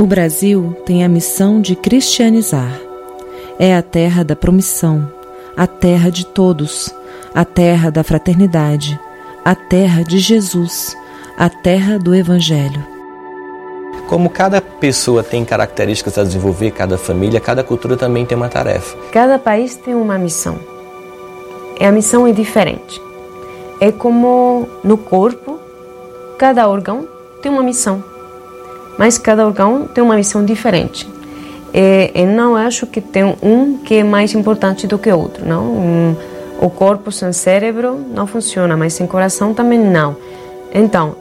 O Brasil tem a missão de cristianizar. É a terra da promissão, a terra de todos, a terra da fraternidade, a terra de Jesus, a terra do Evangelho. Como cada pessoa tem características a desenvolver, cada família, cada cultura também tem uma tarefa. Cada país tem uma missão. E a missão é diferente. É como no corpo, cada órgão tem uma missão. Mas cada órgão tem uma missão diferente. Eu não acho que tem um que é mais importante do que o outro. Não? O corpo sem cérebro não funciona, mas sem coração também não. Então,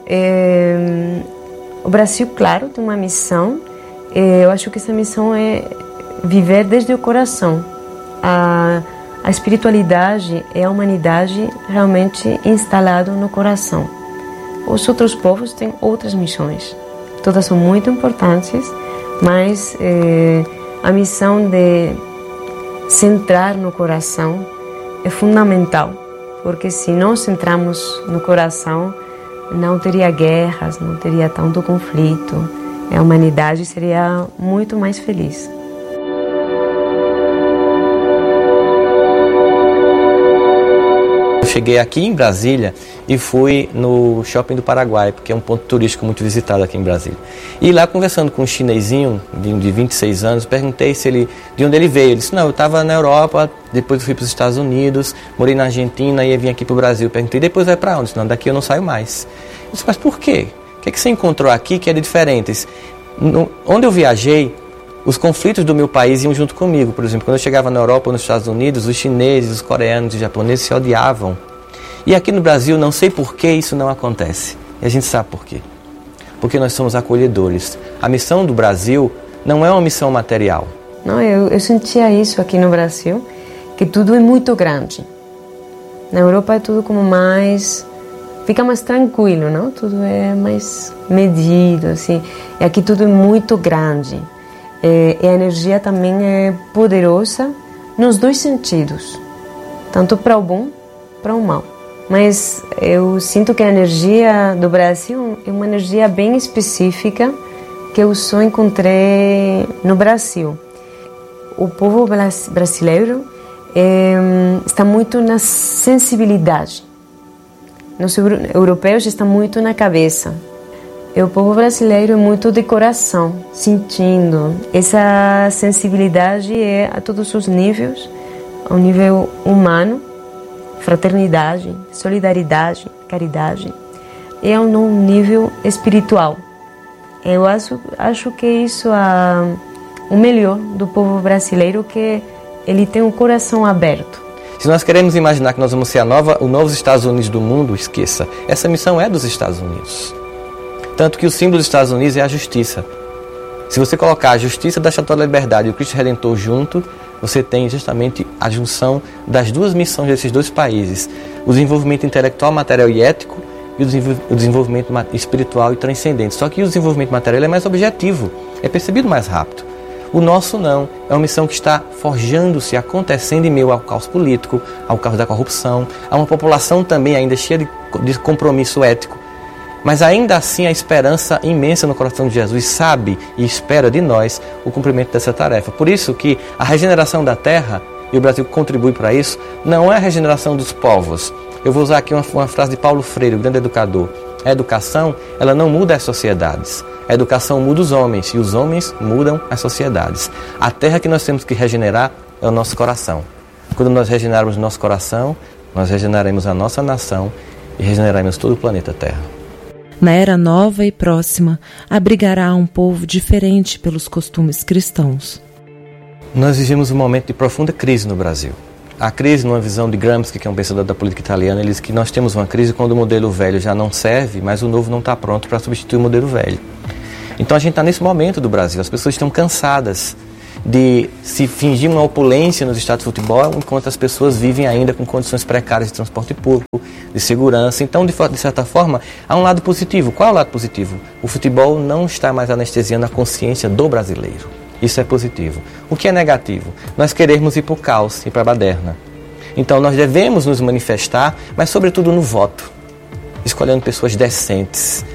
o Brasil, claro, tem uma missão. Eu acho que essa missão é viver desde o coração. A espiritualidade e a humanidade realmente instalado no coração. Os outros povos têm outras missões. Todas são muito importantes, mas a missão de centrar no coração é fundamental, porque se nós centrarmos no coração, não teria guerras, não teria tanto conflito, a humanidade seria muito mais feliz. Eu cheguei aqui em Brasília e fui no Shopping do Paraguai, porque é um ponto turístico muito visitado aqui em Brasília. E lá, conversando com um chinesinho de 26 anos, perguntei de onde ele veio. Ele disse, não, eu estava na Europa, depois eu fui para os Estados Unidos, morei na Argentina e vim aqui para o Brasil. Perguntei, depois vai para onde? Disse, não, daqui eu não saio mais. Eu disse, mas por quê? O que é que você encontrou aqui que é de diferente? Onde eu viajei, os conflitos do meu país iam junto comigo. Por exemplo, quando eu chegava na Europa ou nos Estados Unidos, os chineses, os coreanos e os japoneses se odiavam. E aqui no Brasil, não sei por que isso não acontece. E a gente sabe por quê. Porque nós somos acolhedores. A missão do Brasil não é uma missão material. Não, eu sentia isso aqui no Brasil, que tudo é muito grande. Na Europa é tudo como mais... Fica mais tranquilo, não? Tudo é mais medido, assim. E aqui tudo é muito grande. E a energia também é poderosa nos dois sentidos. Tanto para o bom, para o mal. Mas eu sinto que a energia do Brasil é uma energia bem específica que eu só encontrei no Brasil. O povo brasileiro está muito na sensibilidade. Os europeus estão muito na cabeça. E o povo brasileiro é muito de coração, sentindo. Essa sensibilidade é a todos os níveis, ao nível humano, fraternidade, solidariedade, caridade, e ao nível espiritual. Eu acho que isso é o melhor do povo brasileiro, que ele tem um coração aberto. Se nós queremos imaginar que nós vamos ser o novo Estados Unidos do mundo, esqueça. Essa missão é dos Estados Unidos. Tanto que o símbolo dos Estados Unidos é a justiça. Se você colocar a justiça da Estátua da Liberdade e o Cristo Redentor junto, você tem justamente a junção das duas missões desses dois países. O desenvolvimento intelectual, material e ético e o desenvolvimento espiritual e transcendente. Só que o desenvolvimento material é mais objetivo, é percebido mais rápido. O nosso não, é uma missão que está forjando-se, acontecendo em meio ao caos político, ao caos da corrupção, a uma população também ainda cheia de compromisso ético. Mas ainda assim a esperança imensa no coração de Jesus sabe e espera de nós o cumprimento dessa tarefa. Por isso que a regeneração da terra, e o Brasil contribui para isso, não é a regeneração dos povos. Eu vou usar aqui uma frase de Paulo Freire, o grande educador. A educação, ela não muda as sociedades. A educação muda os homens e os homens mudam as sociedades. A terra que nós temos que regenerar é o nosso coração. Quando nós regenerarmos o nosso coração, nós regeneraremos a nossa nação e regeneraremos todo o planeta Terra. Na era nova e próxima, abrigará um povo diferente pelos costumes cristãos. Nós vivemos um momento de profunda crise no Brasil. A crise, numa visão de Gramsci, que é um pensador da política italiana, ele diz que nós temos uma crise quando o modelo velho já não serve, mas o novo não está pronto para substituir o modelo velho. Então a gente está nesse momento do Brasil, as pessoas estão cansadas de se fingir uma opulência nos estádios de futebol, enquanto as pessoas vivem ainda com condições precárias de transporte público, de segurança. Então, de certa forma, há um lado positivo. Qual é o lado positivo? O futebol não está mais anestesiando a consciência do brasileiro. Isso é positivo. O que é negativo? Nós queremos ir para o caos e para a baderna. Então, nós devemos nos manifestar, mas sobretudo no voto, escolhendo pessoas decentes,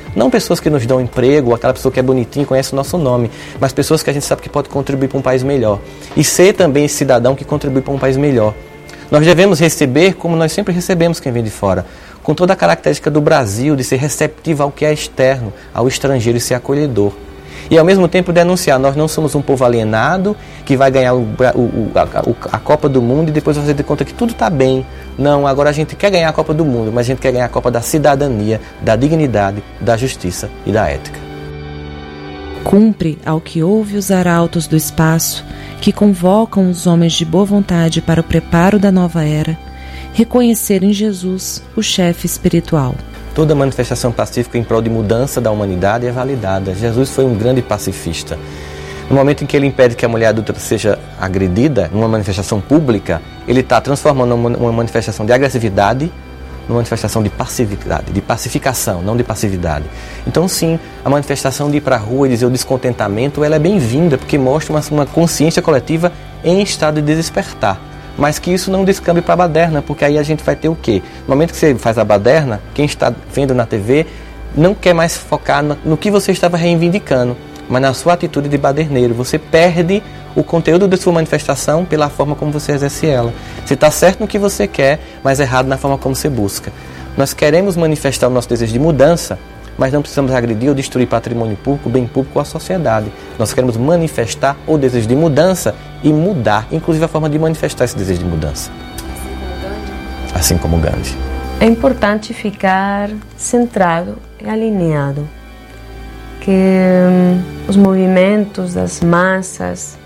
Não pessoas que nos dão emprego, aquela pessoa que é bonitinha e conhece o nosso nome, mas pessoas que a gente sabe que pode contribuir para um país melhor. E ser também esse cidadão que contribui para um país melhor. Nós devemos receber como nós sempre recebemos quem vem de fora, com toda a característica do Brasil, de ser receptivo ao que é externo, ao estrangeiro e ser acolhedor. E ao mesmo tempo denunciar, nós não somos um povo alienado que vai ganhar a Copa do Mundo e depois vai fazer de conta que tudo está bem. Não, agora a gente quer ganhar a Copa do Mundo, mas a gente quer ganhar a Copa da cidadania, da dignidade, da justiça e da ética. Cumpre ao que ouve os arautos do espaço, que convocam os homens de boa vontade para o preparo da nova era, reconhecer em Jesus o chefe espiritual. Toda manifestação pacífica em prol de mudança da humanidade é validada. Jesus foi um grande pacifista. No momento em que ele impede que a mulher adulta seja agredida, numa manifestação pública, ele está transformando uma manifestação de agressividade numa manifestação de passividade, de pacificação, não de passividade. Então sim, a manifestação de ir para a rua e dizer o descontentamento, ela é bem-vinda, porque mostra uma consciência coletiva em estado de despertar. Mas que isso não descambe para a baderna, porque aí a gente vai ter o quê? No momento que você faz a baderna, quem está vendo na TV não quer mais focar no que você estava reivindicando, mas na sua atitude de baderneiro. Você perde o conteúdo da sua manifestação pela forma como você exerce ela. Você está certo no que você quer, mas errado na forma como você busca. Nós queremos manifestar o nosso desejo de mudança, mas não precisamos agredir ou destruir patrimônio público, bem público ou a sociedade. Nós queremos manifestar o desejo de mudança e mudar, inclusive a forma de manifestar esse desejo de mudança. Assim como Gandhi. É importante ficar centrado e alinhado. Que os movimentos das massas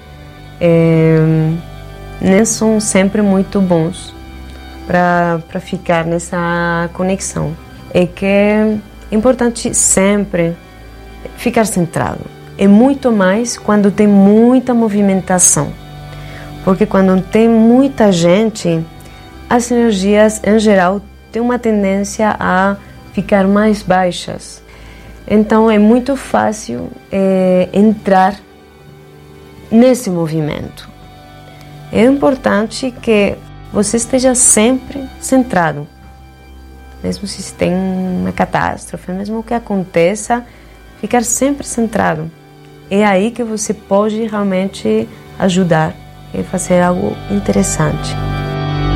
nem são sempre muito bons para ficar nessa conexão. É que é importante sempre ficar centrado. É muito mais quando tem muita movimentação. Porque quando tem muita gente, as energias em geral têm uma tendência a ficar mais baixas. Então é muito fácil entrar nesse movimento. É importante que você esteja sempre centrado. Mesmo se tem uma catástrofe, mesmo o que aconteça, ficar sempre centrado. É aí que você pode realmente ajudar e fazer algo interessante.